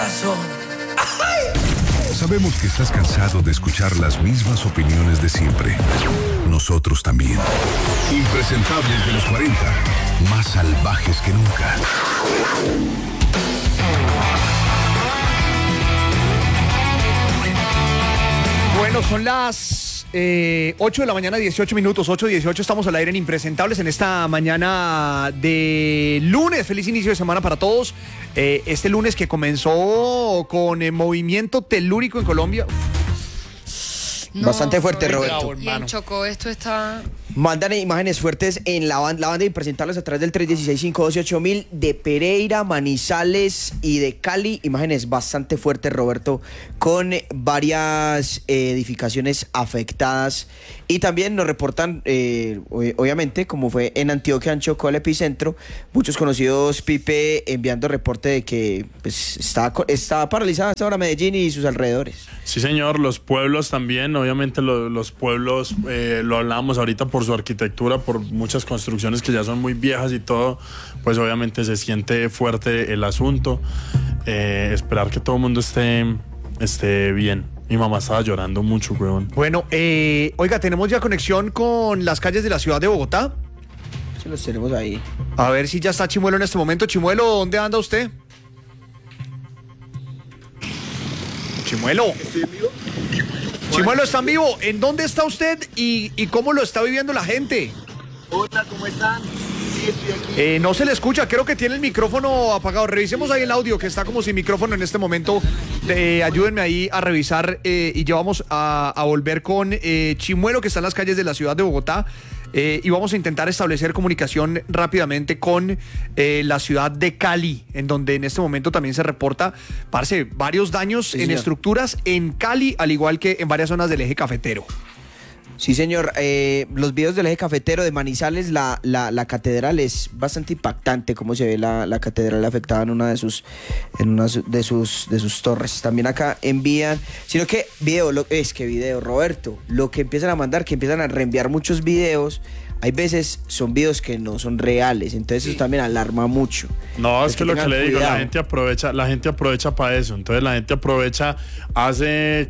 corazón. Sabemos que estás cansado de escuchar las mismas opiniones de siempre. Nosotros también. Impresentables de los 40, más salvajes que nunca. Bueno, son las 8 de la mañana, 18 minutos, 8:18, estamos al aire en Impresentables en esta mañana de lunes. Feliz inicio de semana para todos. Este lunes que comenzó con el movimiento telúrico en Colombia. No, bastante fuerte, Roberto. Y en Chocó esto está... Mandan imágenes fuertes en la banda de Impresentables a través del 316-512-8000 de Pereira, Manizales y de Cali. Imágenes bastante fuertes, Roberto, con varias edificaciones afectadas. Y también nos reportan, obviamente, como fue en Antioquia, en Chocó, el epicentro, muchos conocidos, Pipe, enviando reporte de que pues, está paralizada hasta ahora Medellín y sus alrededores. Sí, señor, los pueblos también, obviamente los pueblos, lo hablábamos ahorita por su arquitectura, por muchas construcciones que ya son muy viejas y todo, pues obviamente se siente fuerte el asunto. Esperar que todo el mundo esté bien. Mi mamá estaba llorando mucho, weón. Bueno, oiga, tenemos ya conexión con las calles de la ciudad de Bogotá. Sí, los tenemos ahí. A ver si ya está Chimuelo en este momento. Chimuelo, ¿dónde anda usted? Chimuelo. ¿Estoy en vivo? Chimuelo, ¿está en vivo? ¿En dónde está usted y cómo lo está viviendo la gente? Hola, ¿cómo están? Sí, estoy aquí. No se le escucha, creo que tiene el micrófono apagado. Revisemos ahí el audio, que está como sin micrófono en este momento. Ayúdenme ahí a revisar y ya vamos a volver con Chimuelo, que está en las calles de la ciudad de Bogotá. Y vamos a intentar establecer comunicación rápidamente con la ciudad de Cali, en donde en este momento también se reporta, parce, varios daños en estructuras en Cali, al igual que en varias zonas del eje cafetero. Sí, señor. Los videos del eje cafetero de Manizales, la catedral es bastante impactante, cómo se ve la catedral afectada en una de sus torres. También acá envían, sino que video, Roberto, lo que empiezan a mandar, que empiezan a reenviar muchos videos. Hay veces son videos que no son reales, entonces eso también alarma mucho. No, es que lo que le digo, cuidado. la gente aprovecha para eso. Entonces la gente aprovecha, hace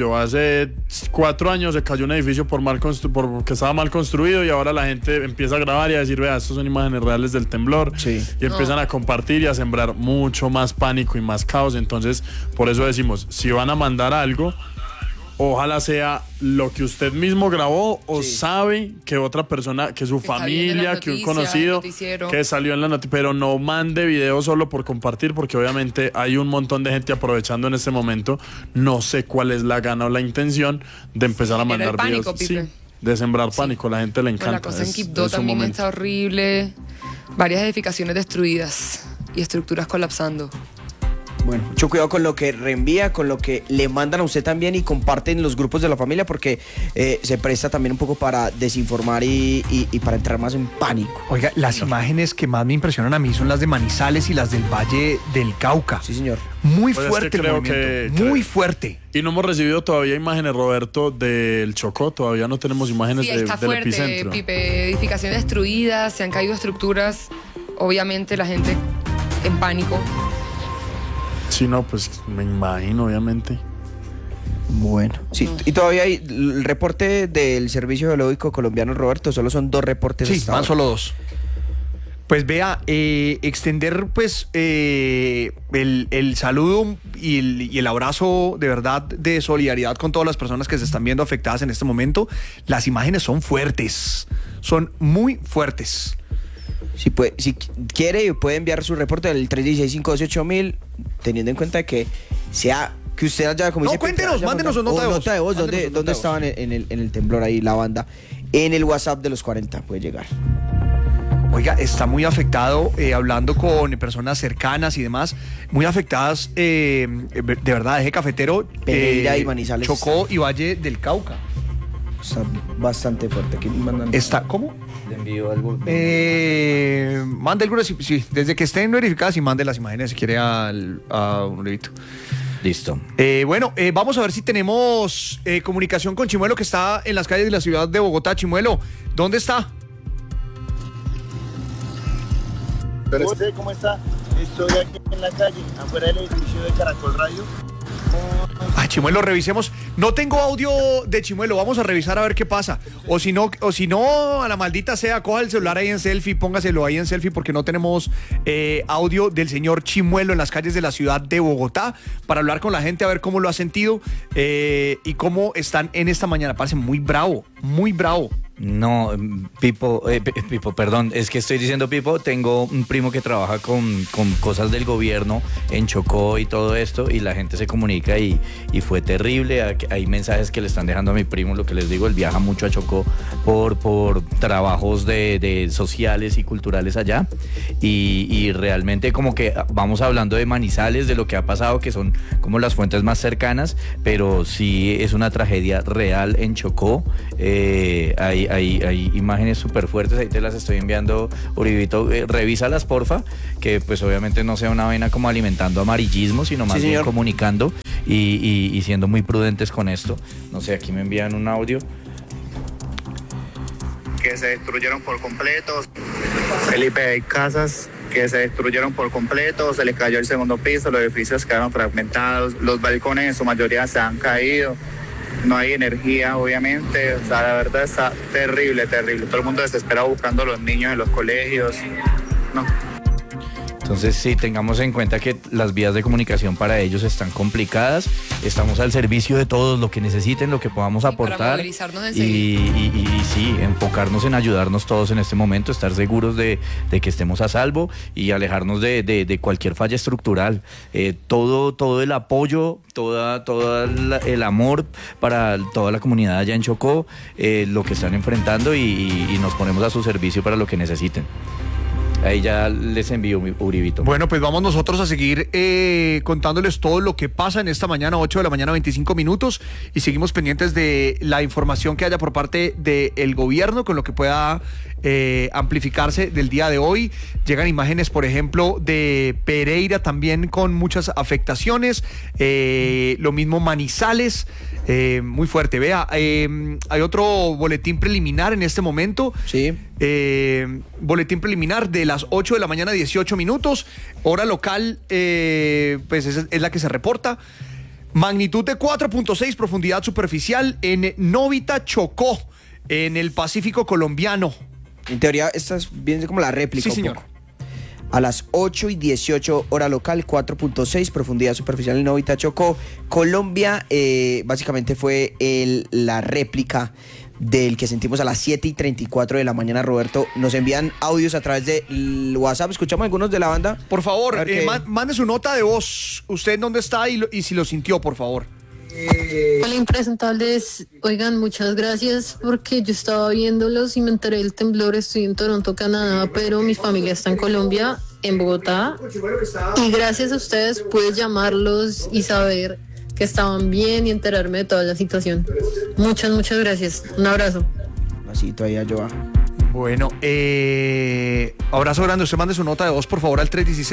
4 años se cayó un edificio porque estaba mal construido y ahora la gente empieza a grabar y a decir, vea, estos son imágenes reales del temblor. Sí. Y empiezan a compartir y a sembrar mucho más pánico y más caos. Entonces, por eso decimos, si van a mandar algo, ojalá sea lo que usted mismo grabó o sabe que otra persona, que su familia, que un conocido que salió en la noticia, pero no mande video solo por compartir, porque obviamente hay un montón de gente aprovechando en este momento. No sé cuál es la gana o la intención de empezar a mandar pánico, videos. Pipe. Sí, de sembrar pánico, la gente le encanta. La cosa en Quibdó también está horrible. Varias edificaciones destruidas y estructuras colapsando. Bueno, mucho cuidado con lo que reenvía, con lo que le mandan a usted también y comparten los grupos de la familia, porque se presta también un poco para desinformar y para entrar más en pánico. Oiga, las imágenes que más me impresionan a mí son las de Manizales y las del Valle del Cauca. Sí, señor. Muy Pues fuerte el movimiento, muy fuerte. Y no hemos recibido todavía imágenes, Roberto, del Chocó. Todavía no tenemos imágenes Sí, está del fuerte, epicentro. Pipe. Edificaciones destruidas, se han caído estructuras. Obviamente la gente en pánico. Sí, no, pues me imagino, obviamente. Bueno, sí, y todavía hay el reporte del Servicio Geológico Colombiano, Roberto, solo son 2 reportes. Sí, van solo 2. Pues vea, extender pues el saludo y el abrazo de verdad de solidaridad con todas las personas que se están viendo afectadas en este momento. Las imágenes son fuertes, son muy fuertes. Si quiere, puede enviar su reporte del 316-512-8000, teniendo en cuenta que usted haya, como no, dice, cuéntenos, mándenos su nota de voz. ¿Dónde estaban en el temblor ahí la banda? En el WhatsApp de los 40 puede llegar. Oiga, está muy afectado, hablando con personas cercanas y demás, muy afectadas, de verdad, eje cafetero, Pereira y Manizales. Chocó y Valle del Cauca. Está bastante fuerte. Aquí mandan. ¿Cómo? Le envío algo. Mande algunas, sí, desde que estén verificadas y mande las imágenes si quiere a un levito. Listo. Bueno, vamos a ver si tenemos comunicación con Chimuelo, que está en las calles de la ciudad de Bogotá. Chimuelo, ¿dónde está? ¿Pero usted cómo está? Estoy aquí en la calle, afuera del edificio de Caracol Radio. Ah, Chimuelo, revisemos. No tengo audio de Chimuelo, vamos a revisar a ver qué pasa. O si no, a la maldita sea, coja el celular ahí en selfie, póngaselo ahí en selfie porque no tenemos audio del señor Chimuelo en las calles de la ciudad de Bogotá para hablar con la gente, a ver cómo lo ha sentido y cómo están en esta mañana. Parece muy bravo, muy bravo. No, Pipo, perdón, es que estoy diciendo Pipo, tengo un primo que trabaja con cosas del gobierno en Chocó y todo esto, y la gente se comunica y fue terrible. Hay mensajes que le están dejando a mi primo, lo que les digo, él viaja mucho a Chocó por trabajos de sociales y culturales allá, y realmente como que vamos hablando de Manizales, de lo que ha pasado, que son como las fuentes más cercanas, pero sí es una tragedia real en Chocó. Hay imágenes súper fuertes, ahí te las estoy enviando, Uribito, revísalas porfa, que pues obviamente no sea una vaina como alimentando amarillismo, sino más bien comunicando y siendo muy prudentes con esto. No sé, aquí me envían un audio. Que se destruyeron por completo. Felipe, hay casas que se destruyeron por completo, se les cayó el segundo piso, los edificios quedaron fragmentados, los balcones en su mayoría se han caído. No hay energía, obviamente, o sea, la verdad está terrible. Todo el mundo desesperado buscando a los niños en los colegios. No. Entonces sí, tengamos en cuenta que las vías de comunicación para ellos están complicadas. Estamos al servicio de todos, lo que necesiten, lo que podamos aportar. Para movilizarnos enseguida. Y sí, enfocarnos en ayudarnos todos en este momento, estar seguros de que estemos a salvo y alejarnos de cualquier falla estructural. Todo el apoyo, todo el amor para toda la comunidad allá en Chocó, lo que están enfrentando y nos ponemos a su servicio para lo que necesiten. Ahí ya les envío mi Uribito. Bueno, pues vamos nosotros a seguir contándoles todo lo que pasa en esta mañana, 8 de la mañana, 25 minutos, y seguimos pendientes de la información que haya por parte del gobierno con lo que pueda amplificarse del día de hoy. Llegan imágenes, por ejemplo, de Pereira también con muchas afectaciones, lo mismo Manizales, muy fuerte. Vea, hay otro boletín preliminar en este momento. Sí. Boletín preliminar de las 8 de la mañana, 18 minutos, hora local, pues es la que se reporta. Magnitud de 4.6, profundidad superficial en Novita, Chocó, en el Pacífico colombiano. En teoría, esta es bien como la réplica. Sí, señor. Poco. A las 8:18 hora local, 4.6, profundidad superficial en Novita, Chocó, Colombia. Básicamente fue la réplica del que sentimos a las 7:34 de la mañana. Roberto, nos envían audios a través de WhatsApp. Escuchamos algunos de la banda. Por favor, mande su nota de voz. ¿Usted dónde está y si lo sintió, por favor? Hola, impresentables. Oigan, muchas gracias porque yo estaba viéndolos y me enteré del temblor. Estoy en Toronto, Canadá, pero mi familia está en Colombia, en Bogotá. Y gracias a ustedes pude llamarlos y saber que estaban bien y enterarme de toda la situación. Muchas gracias. Un abrazo. Un besito ahí a Joa. Bueno, abrazo grande. Usted mande su nota de voz, por favor, al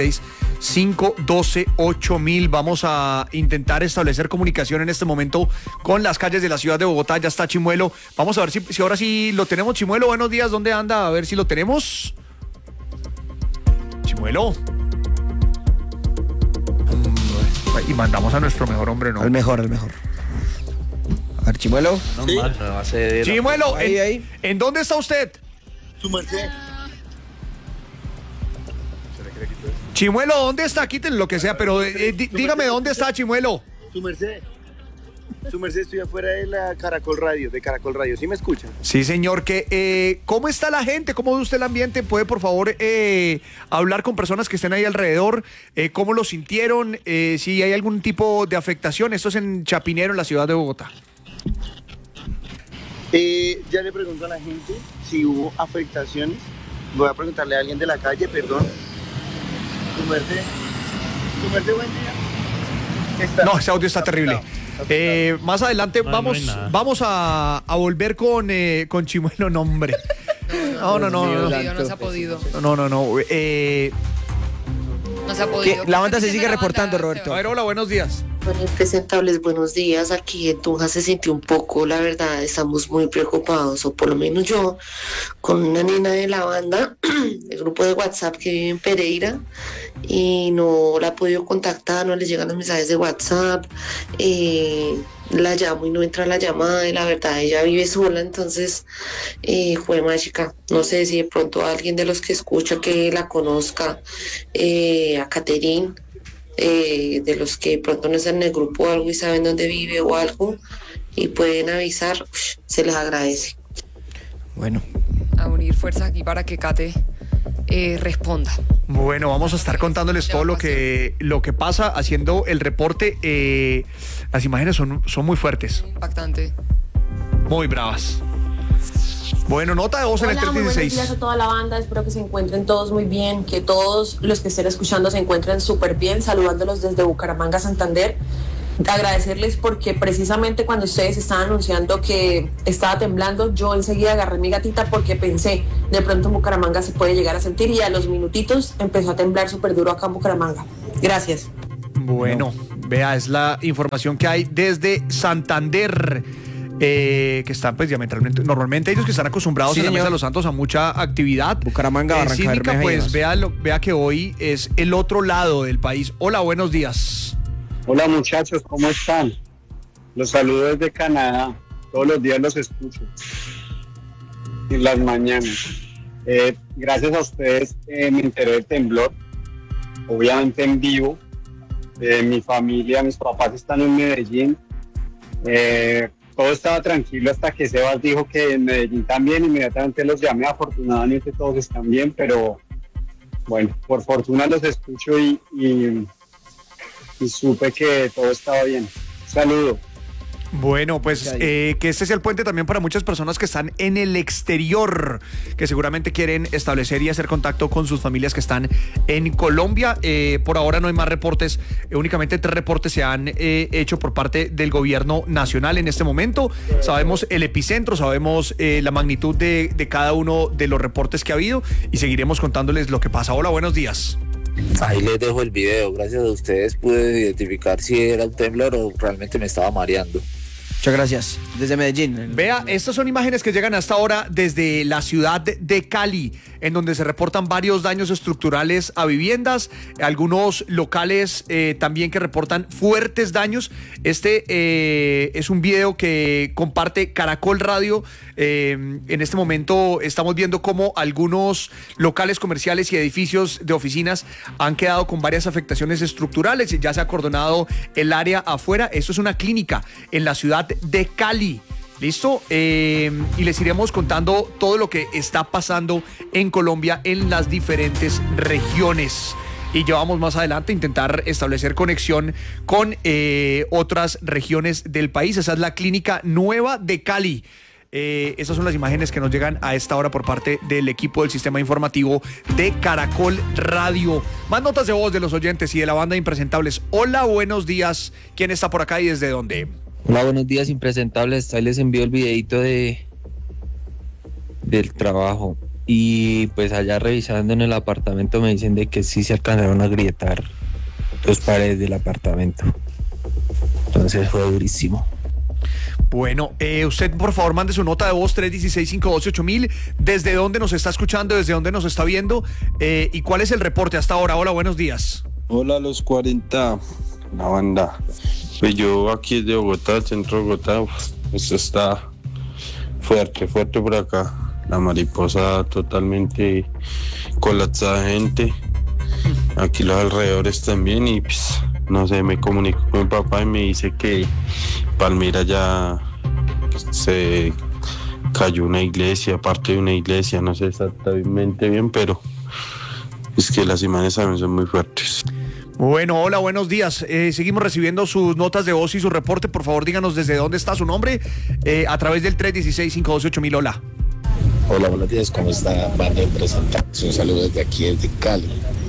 316-512-8000. Vamos a intentar establecer comunicación en este momento con las calles de la ciudad de Bogotá. Ya está Chimuelo. Vamos a ver si ahora sí lo tenemos. Chimuelo, buenos días. ¿Dónde anda? A ver si lo tenemos. Chimuelo. Y mandamos a nuestro mejor hombre, ¿no? Al mejor. A ver, Chimuelo. ¿Sí? Chimuelo, ahí. ¿En dónde está usted? Su merced. Chimuelo, ¿dónde está? Quítenle lo que sea, pero dígame dónde está Chimuelo. Su merced, estoy afuera de la Caracol Radio, ¿sí me escuchan? Sí, señor. ¿Cómo está la gente? ¿Cómo ve usted el ambiente? ¿Puede, por favor, hablar con personas que estén ahí alrededor? ¿Cómo lo sintieron? Si hay algún tipo de afectación. Esto es en Chapinero, en la ciudad de Bogotá. Ya le pregunto a la gente si hubo afectaciones. Voy a preguntarle a alguien de la calle, perdón. Su merced, buen día. No, ese audio está terrible. Más adelante vamos a volver con Chimuelo, no, hombre. No se ha podido. No. No se ha podido. La banda se sigue reportando, Roberto. A ver, hola, buenos días. Hola, impresentables, buenos días. Aquí en Tunja se sintió un poco, la verdad, estamos muy preocupados, o por lo menos yo, con una nena de la banda, el grupo de WhatsApp que vive en Pereira, y no la he podido contactar, no le llegan los mensajes de WhatsApp, la llamo y no entra la llamada, y la verdad, ella vive sola, entonces fue mágica. No sé si de pronto alguien de los que escucha que la conozca, a Caterín, de los que pronto no están en el grupo o algo y saben dónde vive o algo y pueden avisar, se les agradece. Bueno. A unir fuerzas aquí para que Kate responda. Bueno, vamos a estar contándoles todo lo que pasa, haciendo el reporte. Las imágenes son muy fuertes. Impactante. Muy bravas. Bueno, nota de voz en el 316. Buenos días a toda la banda, espero que se encuentren todos muy bien, que todos los que estén escuchando se encuentren súper bien, saludándolos desde Bucaramanga, Santander. Agradecerles porque precisamente cuando ustedes estaban anunciando que estaba temblando, yo enseguida agarré mi gatita porque pensé, de pronto en Bucaramanga se puede llegar a sentir, y a los minutitos empezó a temblar súper duro acá en Bucaramanga. Gracias. Bueno, vea, es la información que hay desde Santander. Que están pues diametralmente, normalmente ellos que están acostumbrados en la Mesa de los Santos a mucha actividad. Bucaramanga, Barranca Bermeja, pues vea que hoy es el otro lado del país. Hola, buenos días. Hola muchachos, ¿cómo están? Los saludo desde Canadá, todos los días los escucho en las mañanas. Gracias a ustedes me enteré del temblor, obviamente en vivo. Mi familia, mis papás están en Medellín. Todo estaba tranquilo hasta que Sebas dijo que en Medellín también. Inmediatamente los llamé, afortunadamente todos están bien, pero bueno, por fortuna los escucho y supe que todo estaba bien. Saludo. Bueno, pues que este sea el puente también para muchas personas que están en el exterior, que seguramente quieren establecer y hacer contacto con sus familias que están en Colombia. Por ahora no hay más reportes, únicamente 3 reportes se han hecho por parte del gobierno nacional en este momento. Sabemos el epicentro, sabemos la magnitud de cada uno de los reportes que ha habido y seguiremos contándoles lo que pasa. Hola, buenos días. Ahí les dejo el video. Gracias a ustedes pude identificar si era un temblor o realmente me estaba mareando. Muchas gracias. Desde Medellín. Vea, estas son imágenes que llegan hasta ahora desde la ciudad de Cali, en donde se reportan varios daños estructurales a viviendas, algunos locales también que reportan fuertes daños. Este es un video que comparte Caracol Radio. En este momento estamos viendo cómo algunos locales comerciales y edificios de oficinas han quedado con varias afectaciones estructurales. Ya se ha acordonado el área afuera. Esto es una clínica en la ciudad de Cali. ¿Listo? Y les iremos contando todo lo que está pasando en Colombia en las diferentes regiones. Y ya vamos más adelante a intentar establecer conexión con otras regiones del país. Esa es la clínica nueva de Cali. Esas son las imágenes que nos llegan a esta hora por parte del equipo del sistema informativo de Caracol Radio. Más notas de voz de los oyentes y de la banda Impresentables. Hola, buenos días. ¿Quién está por acá y desde dónde? Hola, buenos días, Impresentables. Ahí les envío el videito del trabajo. Y pues allá revisando en el apartamento me dicen de que sí se alcanzaron a agrietar 2 paredes del apartamento. Entonces fue durísimo. Bueno, usted por favor mande su nota de voz 316-512-8000. ¿Desde dónde nos está escuchando? ¿Desde dónde nos está viendo? ¿Y cuál es el reporte hasta ahora? Hola, buenos días. Hola, los 40, la banda. Pues yo aquí de Bogotá, centro de Bogotá, esto está fuerte por acá. La mariposa totalmente colapsada de gente. Aquí los alrededores también y pues, no sé, me comunico con mi papá y me dice que Palmira ya se cayó una iglesia, parte de una iglesia, no sé exactamente bien, pero es que las imágenes también son muy fuertes. Bueno, hola, buenos días. Seguimos recibiendo sus notas de voz y su reporte. Por favor, díganos desde dónde está su nombre a través del 316-512-8000. Hola. Hola, buenos días. ¿Cómo está, banda Impresentables? Un saludo desde aquí, desde Cali.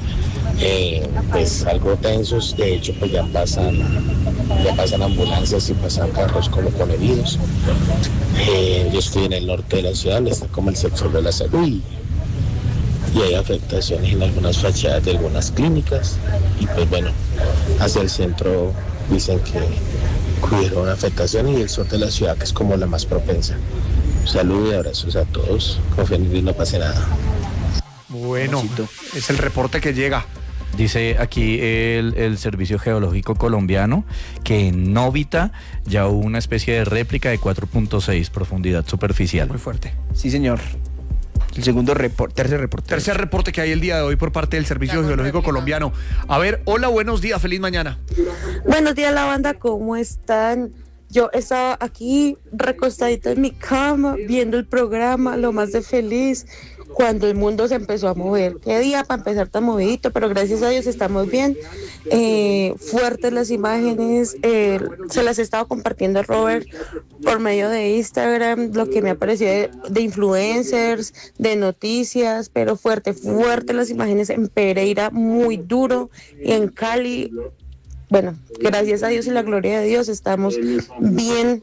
Pues algo tensos. De hecho, pues ya pasan ambulancias y pasan carros como con heridos. Yo estoy en el norte de la ciudad, está como el sector de la salud. Y hay afectaciones en algunas fachadas de algunas clínicas y pues bueno, hacia el centro dicen que hubieron afectaciones y el sur de la ciudad, que es como la más propensa. Saludos y abrazos a todos. Confíen en que no pase nada. Bueno, es el reporte que llega. Dice aquí el Servicio Geológico Colombiano que en Novita ya hubo una especie de réplica de 4.6 profundidad superficial. Muy fuerte. Sí, señor. El tercer reporte. Tercer reporte que hay el día de hoy por parte del Servicio Geológico Colombiano. A ver, hola, buenos días, feliz mañana. Buenos días, la banda, ¿cómo están? Yo estaba aquí recostadita en mi cama viendo el programa, lo más de feliz, cuando el mundo se empezó a mover. Qué día para empezar tan movidito, pero gracias a Dios estamos bien. Fuertes las imágenes, se las he estado compartiendo a Robert por medio de Instagram, lo que me ha parecido de influencers, de noticias, pero fuerte las imágenes en Pereira, muy duro, y en Cali. Bueno, gracias a Dios y la gloria de Dios estamos bien.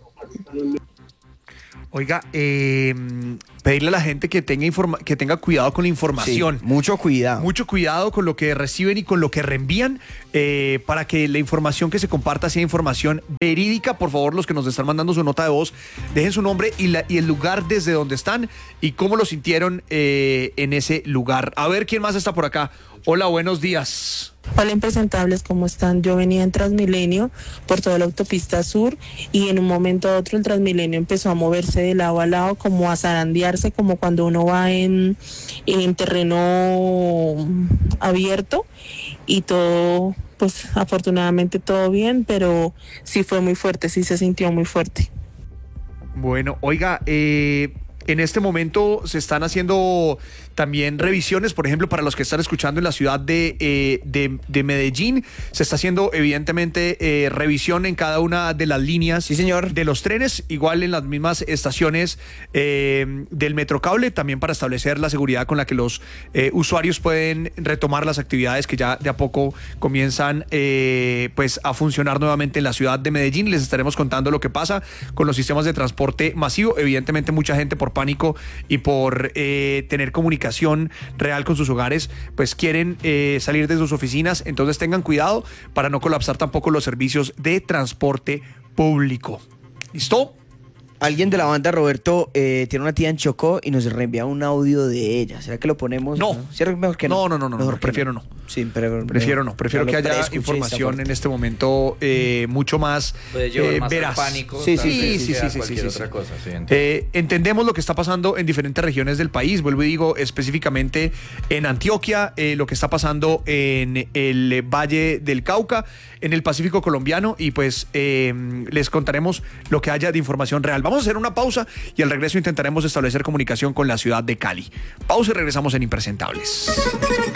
Oiga, pedirle a la gente que tenga cuidado con la información. Sí, mucho cuidado. Mucho cuidado con lo que reciben y con lo que reenvían, para que la información que se comparta sea información verídica. Por favor, los que nos están mandando su nota de voz, dejen su nombre y el lugar desde donde están y cómo lo sintieron en ese lugar. A ver, ¿quién más está por acá? Hola, buenos días. Hola, impresentables, ¿cómo están? Yo venía en Transmilenio por toda la autopista sur y en un momento a otro el Transmilenio empezó a moverse de lado a lado, como a zarandearse, como cuando uno va en terreno abierto, y todo, pues afortunadamente todo bien, pero sí fue muy fuerte, sí se sintió muy fuerte. Bueno, oiga, en este momento se están haciendo también revisiones, por ejemplo, para los que están escuchando en la ciudad de Medellín, se está haciendo evidentemente revisión en cada una de las líneas, sí, señor, de los trenes, igual en las mismas estaciones del Metrocable, también para establecer la seguridad con la que los usuarios pueden retomar las actividades que ya de a poco comienzan pues a funcionar nuevamente en la ciudad de Medellín. Les estaremos contando lo que pasa con los sistemas de transporte masivo. Evidentemente mucha gente, por pánico y por tener comunicación real con sus hogares, pues quieren salir de sus oficinas, entonces tengan cuidado para no colapsar tampoco los servicios de transporte público. ¿Listo? Alguien de la banda, Roberto, tiene una tía en Chocó y nos reenvía un audio de ella. ¿Será que lo ponemos? No. ¿Será mejor que no? No, mejor prefiero no. Sí, pero prefiero no. Prefiero que haya información en este momento mucho más veraz. Pánico, sí. Otra cosa, sí, entendemos lo que está pasando en diferentes regiones del país. Vuelvo y digo, específicamente en Antioquia, lo que está pasando en el Valle del Cauca, en el Pacífico colombiano, y pues les contaremos lo que haya de información real. Vamos a hacer una pausa y al regreso intentaremos establecer comunicación con la ciudad de Cali. Pausa y regresamos en Impresentables.